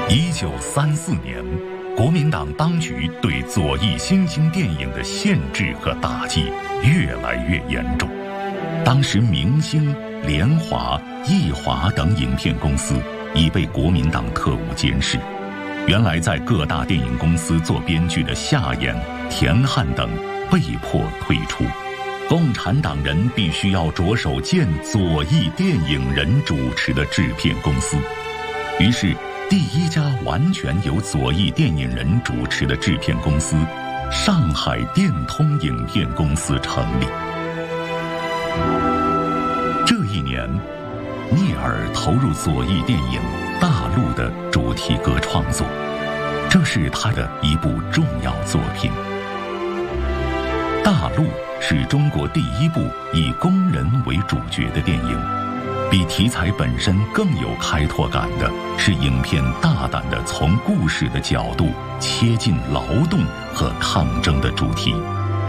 1934年，国民党当局对左翼新兴电影的限制和打击越来越严重。当时明星、联华、艺华等影片公司已被国民党特务监视。原来在各大电影公司做编剧的夏衍、田汉等被迫退出，共产党人必须要着手建左翼电影人主持的制片公司。于是第一家完全由左翼电影人主持的制片公司——上海电通影片公司成立。这一年，聂耳投入左翼电影《大陆》的主题歌创作，这是他的一部重要作品。《大陆》是中国第一部以工人为主角的电影，比题材本身更有开拓感的是影片大胆地从故事的角度切进劳动和抗争的主题。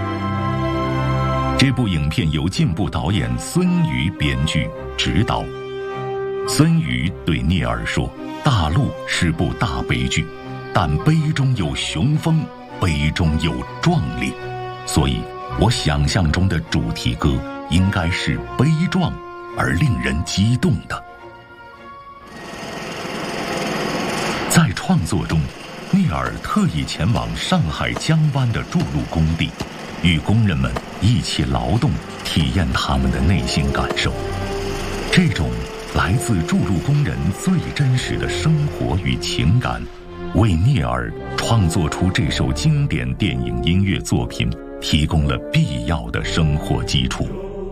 这部影片由进步导演孙瑜编剧执导。孙瑜对聂耳说：“大陆是部大悲剧，但悲中有雄风，悲中有壮丽，所以我想象中的主题歌应该是悲壮而令人激动的。”在创作中，聂耳特意前往上海江湾的筑路工地，与工人们一起劳动，体验他们的内心感受。这种来自筑路工人最真实的生活与情感，为聂耳创作出这首经典电影音乐作品提供了必要的生活基础。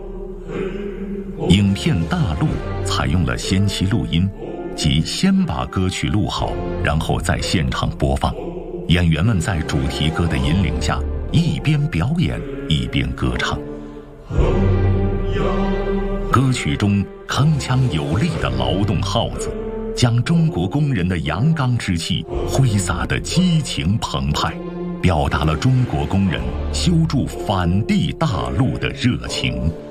影片《大陆》采用了先期录音，即先把歌曲录好，然后在现场播放。演员们在主题歌的引领下，一边表演一边歌唱。歌曲中铿锵有力的劳动号子，将中国工人的阳刚之气挥洒得激情澎湃，表达了中国工人修筑反帝大陆的热情。